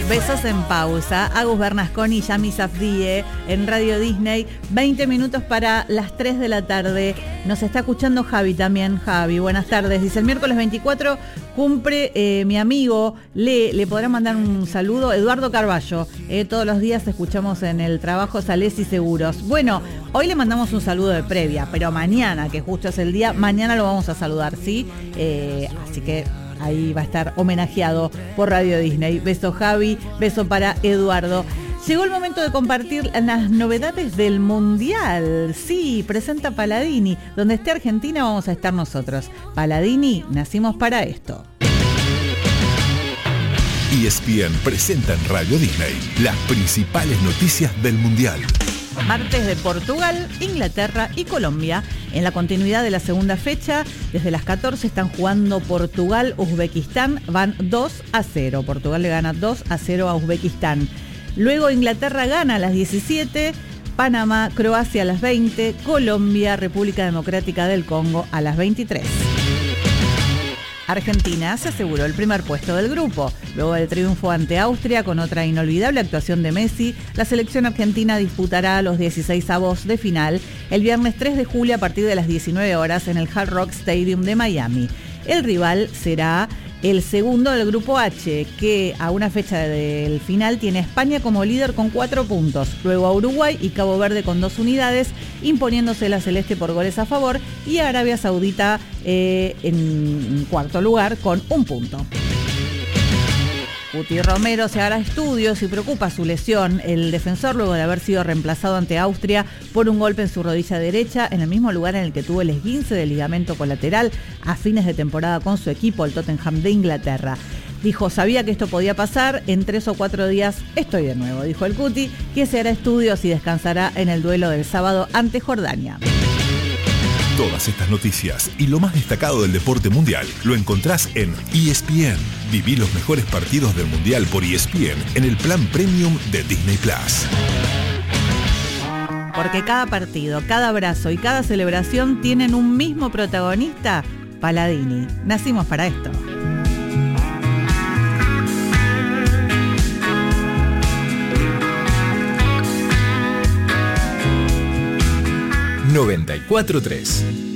Besos en pausa. Agus Bernasconi y Yami Safdie en Radio Disney. 20 minutos para las 3 de la tarde. Nos está escuchando Javi también. Javi, buenas tardes. Dice, el miércoles 24 cumple mi amigo. Le podrá mandar un saludo. Eduardo Carballo. Todos los días escuchamos en el trabajo Sales y Seguros. Bueno, hoy le mandamos un saludo de previa, pero mañana, que justo es el día, mañana lo vamos a saludar, ¿sí? Así que ahí va a estar homenajeado por Radio Disney. Beso Javi, beso para Eduardo. Llegó el momento de compartir las novedades del Mundial. Sí, presenta Paladini. Donde esté Argentina vamos a estar nosotros. Paladini, nacimos para esto. ESPN presenta en Radio Disney las principales noticias del Mundial. Martes de Portugal, Inglaterra y Colombia. En la continuidad de la segunda fecha, desde las 14 están jugando Portugal, Uzbekistán, van 2-0. Portugal le gana 2-0 a Uzbekistán. Luego Inglaterra gana a las 17, Panamá, Croacia a las 20, Colombia, República Democrática del Congo a las 23. Argentina se aseguró el primer puesto del grupo. Luego del triunfo ante Austria con otra inolvidable actuación de Messi, la selección argentina disputará los 16avos de final el viernes 3 de julio a partir de las 19 horas en el Hard Rock Stadium de Miami. El rival será el segundo del grupo H, que a una fecha del final tiene a España como líder con 4 puntos, luego a Uruguay y Cabo Verde con 2 unidades, imponiéndose la celeste por goles a favor, y a Arabia Saudita en cuarto lugar con 1 punto. Cuti Romero se hará estudios y preocupa su lesión. El defensor, luego de haber sido reemplazado ante Austria por un golpe en su rodilla derecha, en el mismo lugar en el que tuvo el esguince del ligamento colateral a fines de temporada con su equipo, el Tottenham de Inglaterra. Dijo, sabía que esto podía pasar, en 3 o 4 días estoy de nuevo, dijo el Cuti, que se hará estudios y descansará en el duelo del sábado ante Jordania. Todas estas noticias y lo más destacado del deporte mundial lo encontrás en ESPN. Viví los mejores partidos del Mundial por ESPN en el plan Premium de Disney Plus. Porque cada partido, cada abrazo y cada celebración tienen un mismo protagonista, Paladini. Nacimos para esto. ...94.3